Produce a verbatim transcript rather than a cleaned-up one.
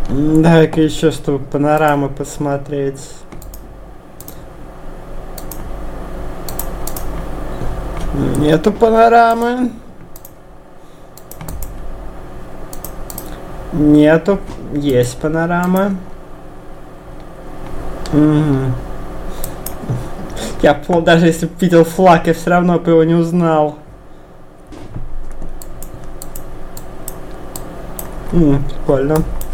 Дай-ка еще чтобы панорамы посмотреть. Нету панорамы. Нету. Есть панорама. Угу. Я понял, даже если бы видел флаг, я все равно бы его не узнал. М, прикольно.